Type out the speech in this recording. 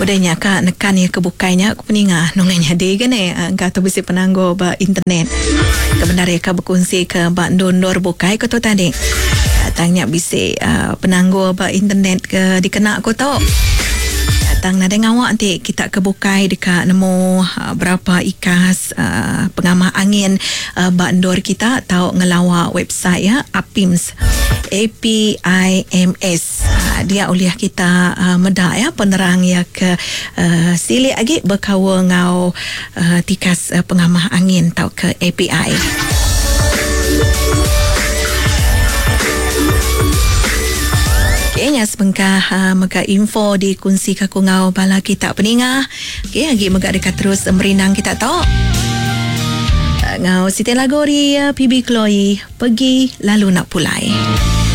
Udahnya ka nekan ya kebukainya aku peninga nongenya de gane kata besi penanggo ba internet. Kebenar ya ka berkongsi ke ba ndondor bukai ko to tadi. Tanya bisi penanggo ba internet ke dikena ko to. Datang nada ngawak nanti kita kebukai dekat nemu berapa ikas pengamah angin bandor kita tahu ngelawak website ya APIMS APIMS dia uliah kita medak ya penerang ya ke silik lagi berkawa ngau tikas pengamah angin tahu ke API. Kayaknya sebengkah maka info di kunci kaku ngau bala kita peningah. Okay, lagi maka dekat terus merinang kita tahu. Ngau Siti Lagori PB Chloe pergi lalu nak pulai.